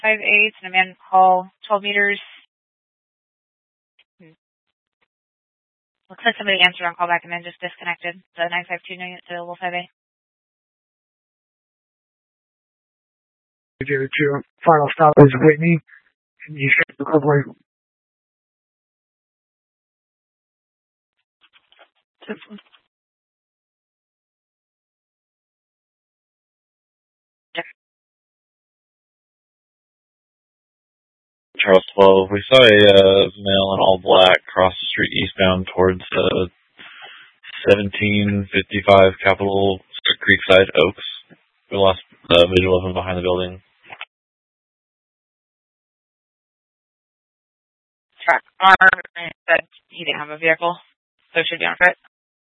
5-8 and a man call 12 meters. Looks like somebody answered on callback and then just disconnected. The 952 unit available 5A. Final stop is Whitney in the East Recovery. Charles 12. We saw a male in all black cross the street eastbound towards 1755 Capitol Creekside Oaks. We lost visual of him behind the building. Track arm said he didn't have a vehicle, so it should be on foot.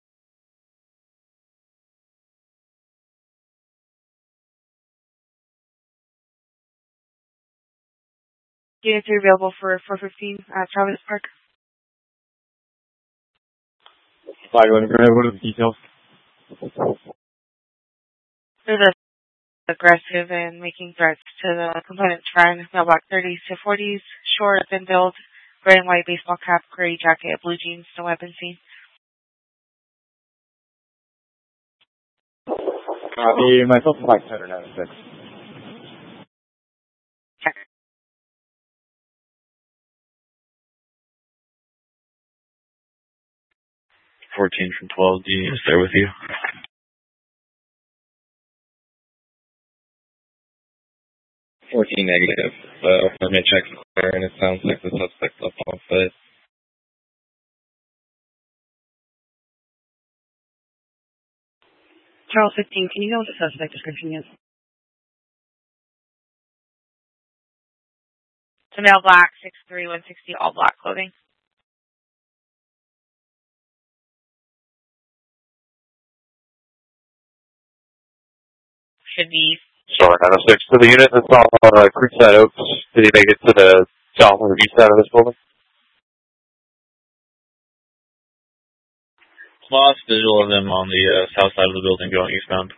Units are available for 415 at Travis Park. Flag, go ahead. What are the details? There's aggressive and making threats to the component trend. Mailbox 30s to 40s, short, thin build, gray and white baseball cap, gray jacket, blue jeans, no weapon seen. Copy. Myself, Mike Cutter, 96. Check. 14 from 12. Do you stay with you? -14. Permit checks clear, and it sounds like the suspect's up on foot. Charles 15, can you know what the suspect description is? It's a male black, 6'3", 160, all black clothing. Should be. Sorry, 906. To the unit that's on Creekside Oaks, did he make it to the south or east side of this building? Lost visual of them on the south side of the building going eastbound.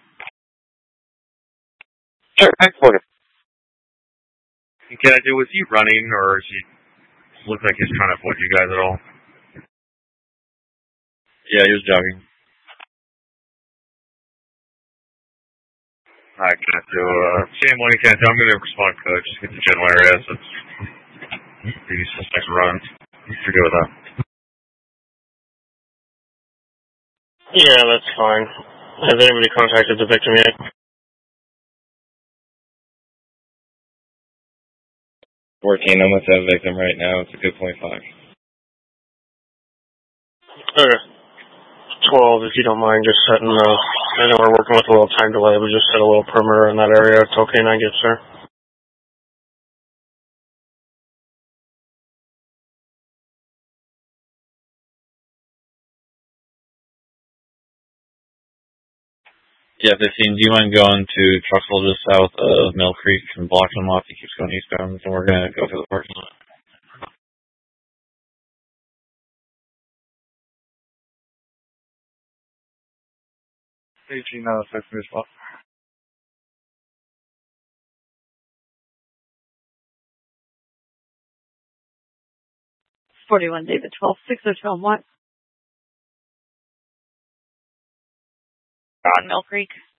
Sure, thanks for it. Was he running, or is he look like he's trying to avoid you guys at all? Yeah, he was jogging. I can't do, Sam, when you can't do, I'm going to respond code, just get the general area, so it's pretty suspect run. You're good with that. Yeah, that's fine. Has anybody contacted the victim yet? Working, I'm with that victim right now. It's a good .5. Okay. 12, if you don't mind, just setting I know we're working with a little time delay, but just set a little perimeter in that area. It's okay, 9 gets there. Yeah, 15. Do you mind going to Truxell just south of Mill Creek and blocking him off? He keeps going eastbound, and we're going to go through the parking lot. AG 906 from your spot. $41 David 12, 602 what? On Mill Creek.